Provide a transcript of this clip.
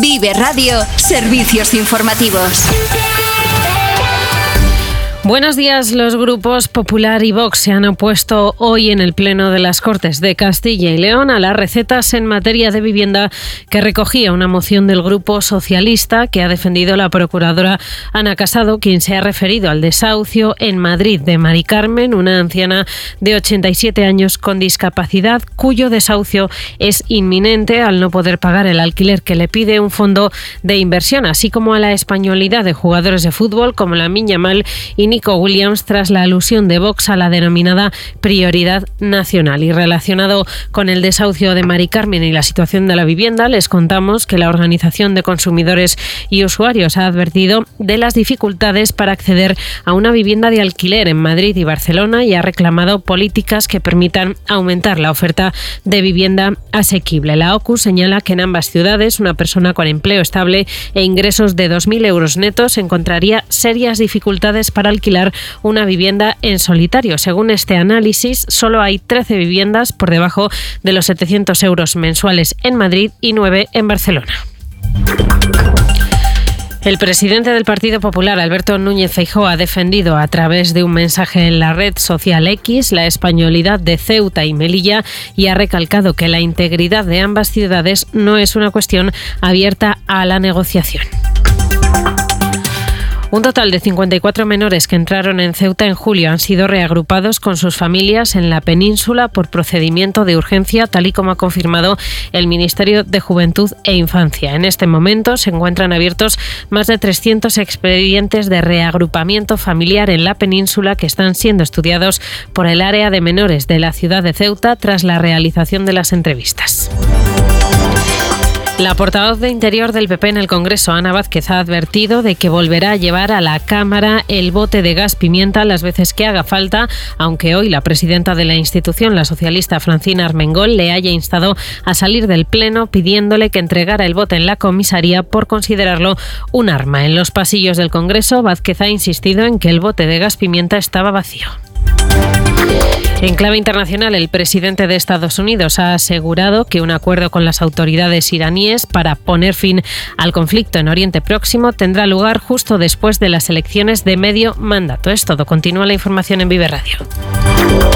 Vive Radio, servicios informativos. Buenos días. Los grupos Popular y Vox se han opuesto hoy en el Pleno de las Cortes de Castilla y León a las recetas en materia de vivienda que recogía una moción del Grupo Socialista que ha defendido la procuradora Ana Casado, quien se ha referido al desahucio en Madrid de Mari Carmen, una anciana de 87 años con discapacidad, cuyo desahucio es inminente al no poder pagar el alquiler que le pide un fondo de inversión, así como a la españolidad de jugadores de fútbol como Lamine Yamal y Nico Williams tras la alusión de Vox a la denominada prioridad nacional. Y relacionado con el desahucio de Mari Carmen y la situación de la vivienda, les contamos que la Organización de Consumidores y Usuarios ha advertido de las dificultades para acceder a una vivienda de alquiler en Madrid y Barcelona y ha reclamado políticas que permitan aumentar la oferta de vivienda asequible. La OCU señala que en ambas ciudades una persona con empleo estable e ingresos de 2.000 euros netos encontraría serias dificultades para alquilar una vivienda en solitario. Según este análisis, solo hay 13 viviendas por debajo de los 700 euros mensuales en Madrid y 9 en Barcelona. El presidente del Partido Popular, Alberto Núñez Feijóo, ha defendido a través de un mensaje en la red social X la españolidad de Ceuta y Melilla y ha recalcado que la integridad de ambas ciudades no es una cuestión abierta a la negociación. Un total de 54 menores que entraron en Ceuta en julio han sido reagrupados con sus familias en la península por procedimiento de urgencia, tal y como ha confirmado el Ministerio de Juventud e Infancia. En este momento se encuentran abiertos más de 300 expedientes de reagrupamiento familiar en la península que están siendo estudiados por el área de menores de la ciudad de Ceuta tras la realización de las entrevistas. La portavoz de Interior del PP en el Congreso, Ana Vázquez, ha advertido de que volverá a llevar a la Cámara el bote de gas pimienta las veces que haga falta, aunque hoy la presidenta de la institución, la socialista Francina Armengol, le haya instado a salir del Pleno pidiéndole que entregara el bote en la comisaría por considerarlo un arma. En los pasillos del Congreso, Vázquez ha insistido en que el bote de gas pimienta estaba vacío. En clave internacional, el presidente de Estados Unidos ha asegurado que un acuerdo con las autoridades iraníes para poner fin al conflicto en Oriente Próximo tendrá lugar justo después de las elecciones de medio mandato. Es todo. Continúa la información en Vive Radio.